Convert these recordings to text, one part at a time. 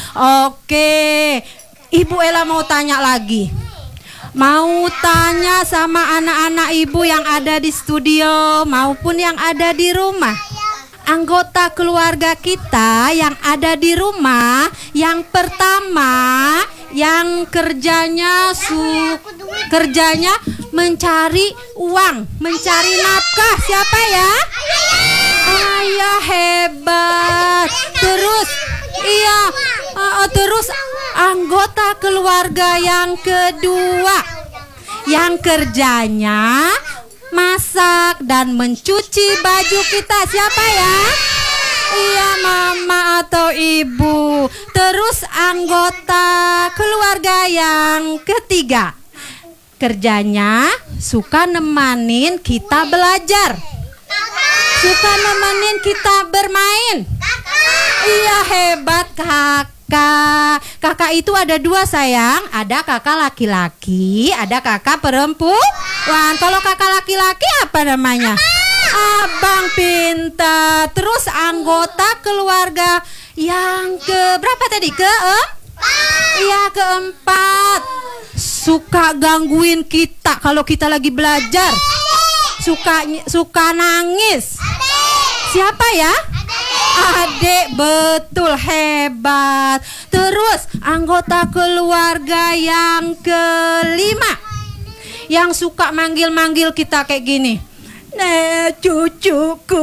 Oke, Ibu Ella mau tanya lagi. Mau tanya sama anak-anak ibu yang ada di studio maupun yang ada di rumah. Anggota keluarga kita yang ada di rumah, yang pertama yang kerjanya mencari uang, mencari nafkah, siapa ya? Ayah, hebat. Terus terus anggota keluarga yang kedua yang kerjanya masak dan mencuci baju kita, siapa ya? Iya, mama atau ibu. Terus anggota keluarga yang ketiga kerjanya suka nemanin kita belajar, suka nemenin kita bermain. Iya, hebat kakak. Kakak itu ada dua sayang. Ada kakak laki-laki, ada kakak perempuan. Kalau kakak laki-laki apa namanya? Abang, pintar. Terus anggota keluarga yang berapa tadi? Iya, keempat. Suka gangguin kita kalau kita lagi belajar. Suka nangis. Siapa ya? Adik, betul, hebat. Terus anggota keluarga yang kelima yang suka manggil-manggil kita kayak gini. Nek, cucuku.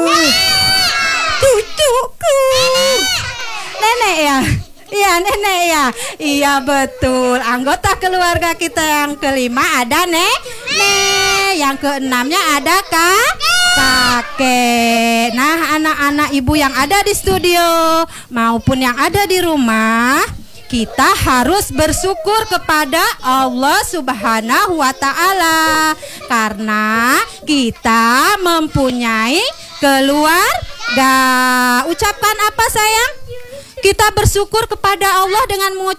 Cucuku. Nenek ya? Iya, nenek ya. Iya, betul. Anggota keluarga kita yang kelima ada Nek. Yang keenamnya ada kakek. Nah, anak-anak ibu yang ada di studio maupun yang ada di rumah, kita harus bersyukur kepada Allah Subhanahu wa Ta'ala karena kita mempunyai keluarga. Ucapkan apa sayang? Kita bersyukur kepada Allah dengan mengucapkan